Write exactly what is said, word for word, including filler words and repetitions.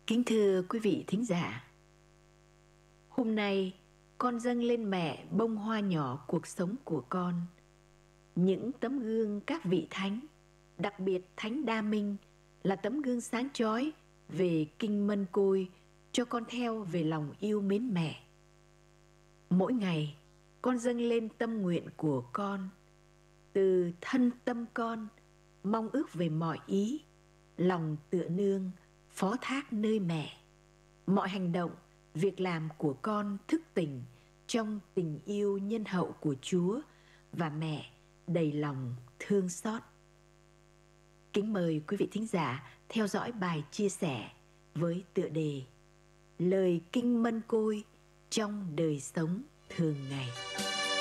Kính thưa quý vị thính giả, hôm nay con dâng lên mẹ bông hoa nhỏ cuộc sống của con. Những tấm gương các vị thánh, đặc biệt Thánh Đa Minh là tấm gương sáng chói về kinh mân côi cho con theo về lòng yêu mến mẹ. Mỗi ngày con dâng lên tâm nguyện của con, từ thân tâm con mong ước về mọi ý, lòng tựa nương, phó thác nơi mẹ. Mọi hành động, việc làm của con thức tỉnh trong tình yêu nhân hậu của Chúa và mẹ đầy lòng thương xót. Kính mời quý vị thính giả theo dõi bài chia sẻ với tựa đề Lời Kinh Mân Côi trong đời sống thường ngày.